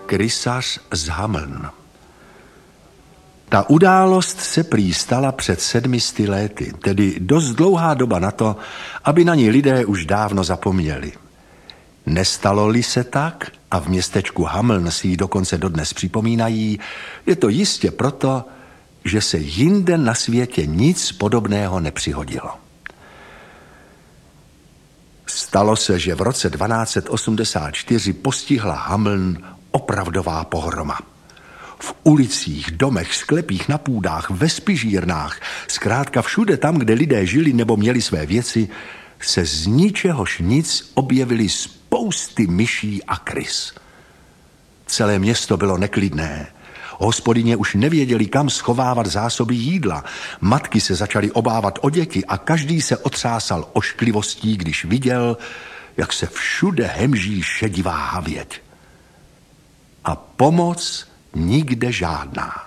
Krysař z Hameln. Ta událost se prý stala před 700 lety, tedy dost dlouhá doba na to, aby na ní lidé už dávno zapomněli. Nestalo-li se tak, a v městečku Hameln si ji dokonce dodnes připomínají, je to jistě proto, že se jinde na světě nic podobného nepřihodilo. Stalo se, že v roce 1284 postihla Hameln opravdová pohroma. V ulicích, domech, sklepích, na půdách, ve spižírnách, zkrátka všude tam, kde lidé žili nebo měli své věci, se z ničehož nic objevily spousty myší a krys. Celé město bylo neklidné. Hospodyně už nevěděli, kam schovávat zásoby jídla. Matky se začaly obávat o děti a každý se otřásal ošklivostí, když viděl, jak se všude hemží šedivá havěť. A pomoc nikde žádná.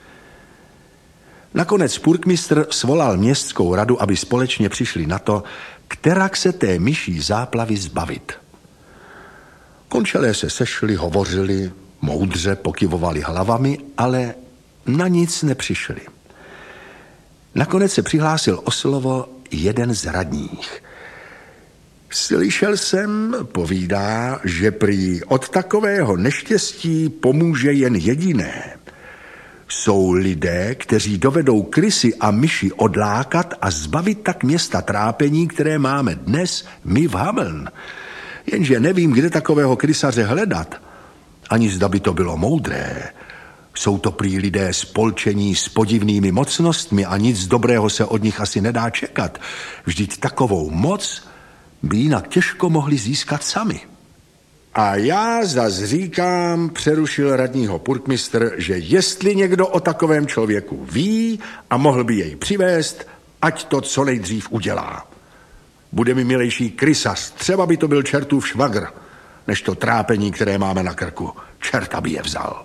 Nakonec purkmistr svolal městskou radu, aby společně přišli na to, kterak se té myší záplavy zbavit. Končelé se sešli, hovořili, moudře pokyvovali hlavami, ale na nic nepřišli. Nakonec se přihlásil o slovo jeden z radních. Slyšel jsem, povídá, že prý od takového neštěstí pomůže jen jediné. Jsou lidé, kteří dovedou krysy a myši odlákat a zbavit tak města trápení, které máme dnes my v Hameln. Jenže nevím, kde takového krysaře hledat. Ani zda by to bylo moudré. Jsou to prý lidé spolčení s podivnými mocnostmi a nic dobrého se od nich asi nedá čekat. Vždyť takovou moc by jinak těžko mohli získat sami. A já zas říkám, přerušil radního purkmistr, že jestli někdo o takovém člověku ví a mohl by jej přivést, ať to co nejdřív udělá. Bude mi milejší krysař, třeba by to byl čertův švagr, než to trápení, které máme na krku. Čert, aby je vzal.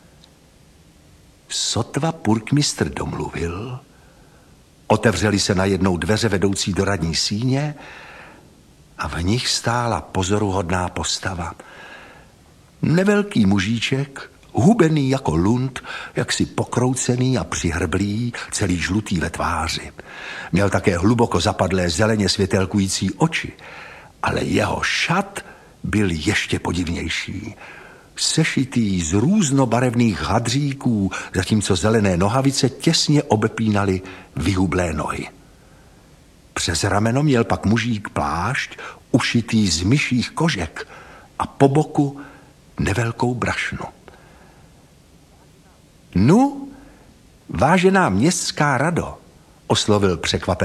Sotva purkmistr domluvil, otevřely se najednou dveře vedoucí do radní síně a v nich stála pozoruhodná postava. Nevelký mužíček, hubený jako lund, jaksi pokroucený a přihrblý, celý žlutý ve tváři. Měl také hluboko zapadlé zeleně světelkující oči, ale jeho šat byl ještě podivnější. Sešitý z různobarevných hadříků, zatímco zelené nohavice těsně obepínaly vyhublé nohy. Přes rameno měl pak mužík plášť ušitý z myších kožek a po boku nevelkou brašnu. Nu, vážená městská rado, oslovil překvapený